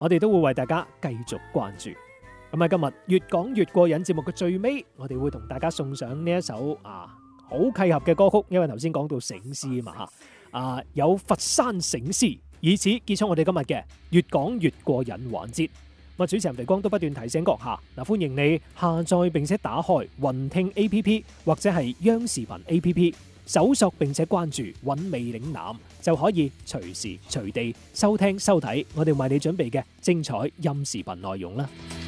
我哋都會為大家繼續關注。咁喺今日越講越過癮節目嘅最尾，我哋會同大家送上呢一首好契合嘅歌曲，因為頭先講到醒獅嘛有佛山醒獅，以此結束我哋今日嘅越講越過癮環節。主持人肥光都不斷提醒閣下歡迎你下載並且打開雲聽 A P P 或者係央視頻 A P P， 搜索並且關注韻味嶺南，就可以隨時隨地收聽收睇我哋為你準備嘅精彩音視頻內容啦。